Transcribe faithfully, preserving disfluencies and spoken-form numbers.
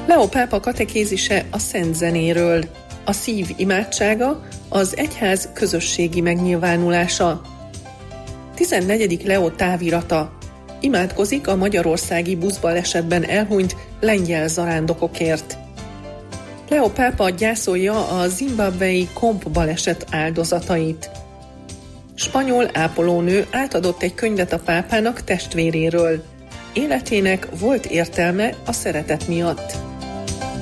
Leó pápa katekézise a szent zenéről. A szív imádsága, az egyház közösségi megnyilvánulása. tizennegyedik Leó távirata. Imádkozik a magyarországi buszbalesetben elhunyt lengyel zarándokokért. Leó pápa gyászolja a zimbabwei komp baleset áldozatait. Spanyol ápolónő átadott egy könyvet a pápának testvéréről. Életének volt értelme a szeretet miatt.